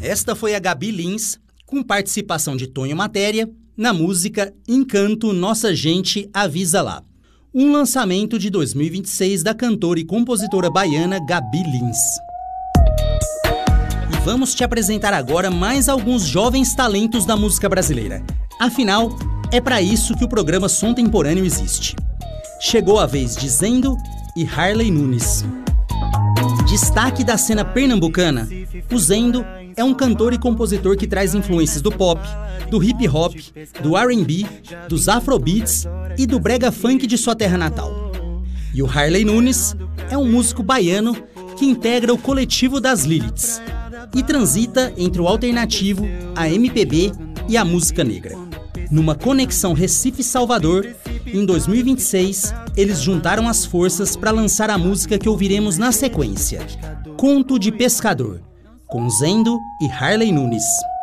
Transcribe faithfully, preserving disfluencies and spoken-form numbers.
Esta foi a Gabi Lins, com participação de Tonho Matéria, na música Encanto Nossa Gente Avisa Lá. Um lançamento de dois mil e vinte e seis da cantora e compositora baiana Gabi Lins. E vamos te apresentar agora mais alguns jovens talentos da música brasileira. Afinal, é para isso que o programa Som Temporâneo existe. Chegou a vez de Zendo e Harley Nunes. Destaque da cena pernambucana, o Zendo é um cantor e compositor que traz influências do pop, do hip hop, do R and B, dos afrobeats e do brega funk de sua terra natal. E o Harley Nunes é um músico baiano que integra o coletivo das Liliths e transita entre o alternativo, a M P B e a música negra. Numa conexão Recife-Salvador, em dois mil e vinte e seis, eles juntaram as forças para lançar a música que ouviremos na sequência, Conto de Pescador, com Zendo e Harley Nunes.